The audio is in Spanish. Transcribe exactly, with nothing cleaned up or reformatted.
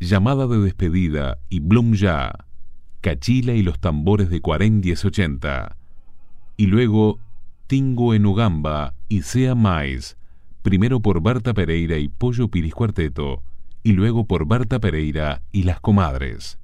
Llamada de despedida y Blum ya, Cachila y los tambores de Cuarén diez ochenta. Y luego Tingo en Ugamba y Sea Mais, primero por Berta Pereira y Pollo Piris Cuarteto, y luego por Berta Pereira y Las Comadres.